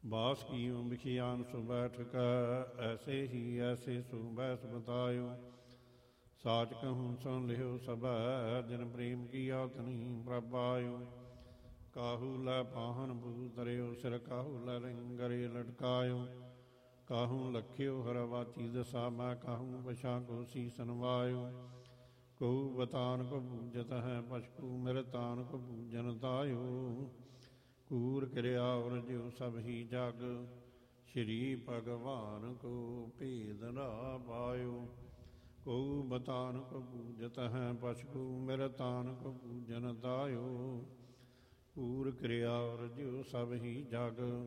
बास कीओ बिखियान सु बैठक, ऐसे ही ऐसे सु बैस बतायो। साच कहूँ सुन लियो सब, जिन प्रेम किया तनी प्रभ आयो। काहू लै पाहन भूत धरियो, सिर काहू लै रिंगरे लटकायो। काहू लखियो हरवाची दसा, मैं काहू बशा को सीसन वायो। कहू बतान को बूझत है, पशकू मेरे तान को बूझन तायो। कूर क्रिया और ज्यो सब ही जग, श्री भगवान को भेद ना पायो। कहू बतान को बूझत है, पशकू मेरे तान को बूझन तायो। कूर क्रिया और ज्यो सब ही जग,